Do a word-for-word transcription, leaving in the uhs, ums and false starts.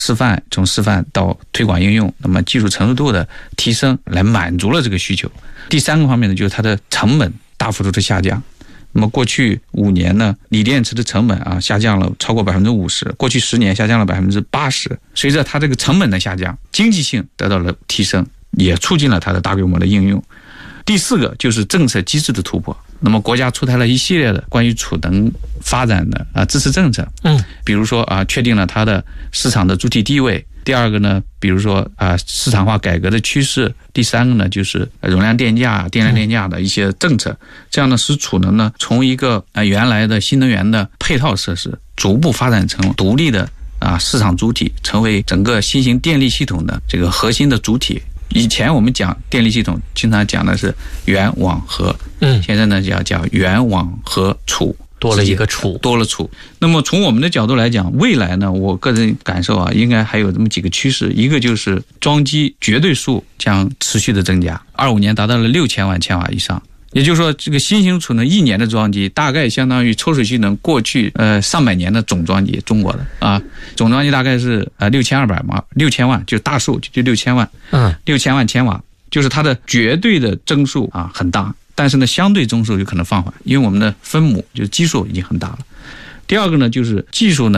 示范，从示范到推广应用，那么技术成熟度的提升，来满足了这个需求。第三个方面呢，就是它的成本大幅度的下降。那么过去五年呢，锂电池的成本啊下降了超过百分之五十，过去十年下降了百分之八十。随着它这个成本的下降，经济性得到了提升，也促进了它的大规模的应用。第四个就是政策机制的突破。那么国家出台了一系列的关于储能发展的啊支持政策，嗯，比如说啊确定了它的市场的主体地位。第二个呢，比如说啊市场化改革的趋势。第三个呢，就是容量电价、电量电价的一些政策。这样呢，使储能呢从一个啊原来的新能源的配套设施，逐步发展成独立的啊市场主体，成为整个新型电力系统的这个核心的主体。以前我们讲电力系统，经常讲的是源网和，嗯，现在呢叫叫源网和储， 多了一个储， 多了储。那么从我们的角度来讲，未来呢，我个人感受啊，应该还有这么几个趋势。一个就是装机绝对数将持续的增加，二五年达到了六千万千瓦以上。也就是说，这个新型储能一年的装机，大概相当于抽水蓄能过去呃上百年的总装机，中国的啊总装机大概是呃六千二百瓦，六千万就大数就六千万，嗯，六千万千瓦，就是它的绝对的增速啊很大，但是呢相对增速有可能放缓，因为我们的分母就是基数已经很大了。第二个呢，就是技术呢。